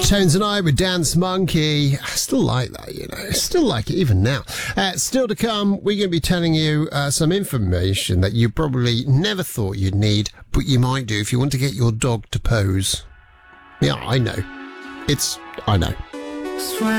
Tones and I with Dance Monkey. I still like that, you know. Still like it even now. Still to come, we're going to be telling you some information that you probably never thought you'd need, but you might do if you want to get your dog to pose. Yeah, I know. I know.